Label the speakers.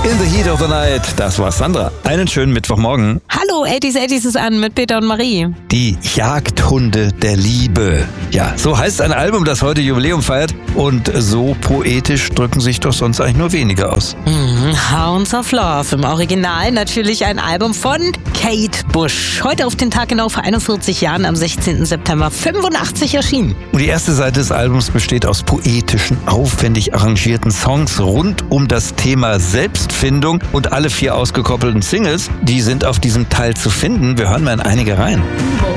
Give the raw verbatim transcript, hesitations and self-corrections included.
Speaker 1: In the Heat of the Night, das war Sandra. Einen schönen Mittwochmorgen.
Speaker 2: Hallo, achtzig achtzig ist an mit Peter und Marie.
Speaker 1: Die Jagdhunde der Liebe. Ja, so heißt ein Album, das heute Jubiläum feiert. Und so poetisch drücken sich doch sonst eigentlich nur wenige aus.
Speaker 2: Mhm, Hounds of Love. Im Original natürlich ein Album von Kate Bush. Heute auf den Tag genau vor einundvierzig Jahren, am sechzehnten September fünfundachtzig erschienen.
Speaker 1: Und die erste Seite des Albums besteht aus poetischen, aufwendig arrangierten Songs rund um das Thema Selbstfindung. Und alle vier ausgekoppelten Singles, die sind auf diesem Teil zu finden. Wir hören mal in einige rein.